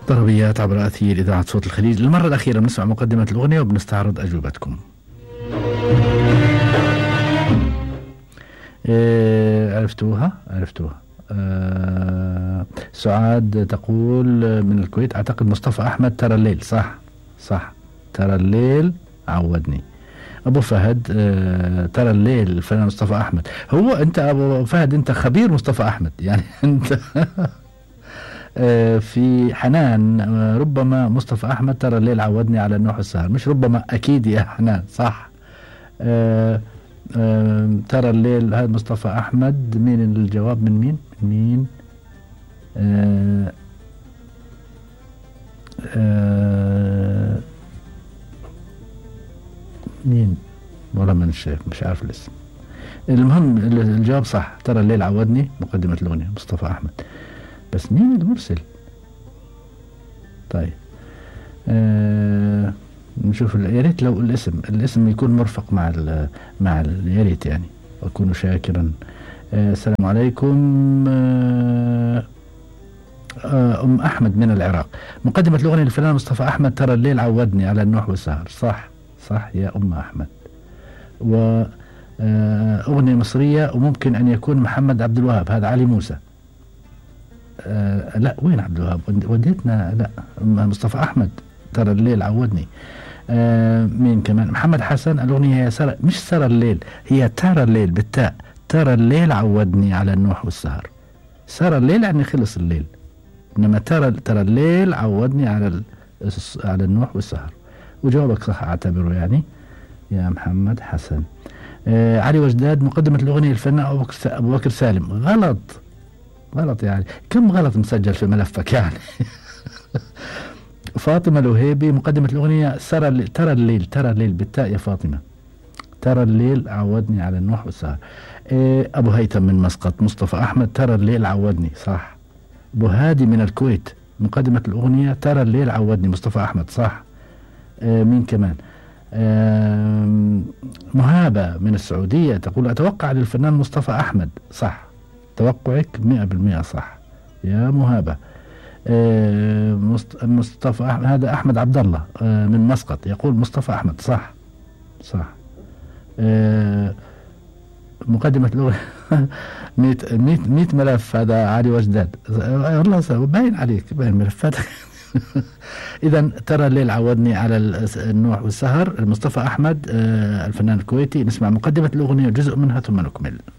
طربيات عبر أثير إذاعة صوت الخليج. للمرة الأخيرة بنسمع مقدمة الأغنية وبنستعرض أجوبتكم. عرفتوها؟ سعاد تقول من الكويت أعتقد مصطفى أحمد ترى الليل. صح ترى الليل عودني. أبو فهد ترى الليل الفنان مصطفى أحمد. هو أنت أبو فهد أنت خبير مصطفى أحمد يعني أنت في حنان ربما مصطفى أحمد ترى الليل عودني على النوح والسهر، مش ربما، أكيد يا حنان صح. ترى الليل هذا مصطفى أحمد. مين الجواب؟ من مين؟ مين؟ والله ما شايف، مش عارف الاسم. المهم الجواب صح، ترى الليل عودني مقدمة الأغنية مصطفى أحمد. بس مين المرسل؟ طيب نشوف. يا ريت لو الاسم يكون مرفق مع يا ريت يعني، أكون شاكرا. السلام عليكم. أم أحمد من العراق، مقدمة الأغنية للفنان مصطفى أحمد ترى الليل عودني على النوح والسهر. صح يا أم أحمد. و أغنية مصرية وممكن أن يكون محمد عبد الوهاب. هذا علي موسى. لا، وين عبد الوهاب؟ وديتنا. لا، مصطفى أحمد ترى الليل عودني. مين كمان؟ محمد حسن. الأغنية هي مش سرى الليل، هي ترى الليل بالتاء. ترى الليل عودني على النوح والسهر. سرى الليل يعني خلص الليل، إنما ترى الليل عودني على النوح والسهر. وجوابك صح أعتبره يعني يا محمد حسن. علي وجداد، مقدمة الأغنية الفنان أبو بكر سالم. غلط يعني، كم غلط مسجل في ملفك يعني. فاطمة الوهيبي، مقدمة الأغنية ترى الليل بالتاء يا فاطمة. ترى الليل عودني على النوح والسهر. أبو هيثم من مسقط، مصطفى أحمد ترى الليل عودني. صح. أبو هادي من الكويت، مقدمة الأغنية ترى الليل عودني مصطفى أحمد. صح. مين كمان؟ مهابة من السعودية تقول أتوقع للفنان مصطفى أحمد. صح، توقعك 100% صح يا مهابة. مصطفى أحمد. هذا أحمد عبد الله من مسقط يقول مصطفى أحمد. صح. مقدمة الأغنية 100 ملف. هذا علي وجداد. والله باين عليك، باين ملفاتك. إذا ترى الليل عودني على النوح والسهر، مصطفى أحمد الفنان الكويتي. نسمع مقدمة الأغنية جزء منها ثم نكمل.